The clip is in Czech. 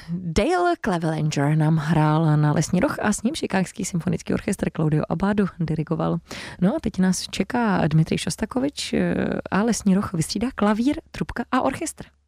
Dale Clevenger nám hrál na Lesní roh a s ním Chicagský symfonický orchestr Claudio Abbado dirigoval. No a teď nás čeká Dmitrij Šostakovič a Lesní roh vystřídá klavír, trubka a orchestr.